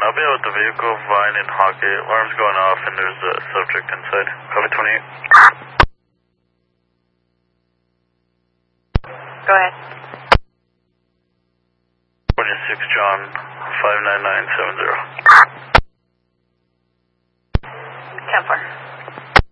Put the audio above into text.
I'll be out with the vehicle, Vine and Hockey. Alarm's going off and there's a subject inside. Copy 28. Go ahead. 26 John, 59970. 10-4.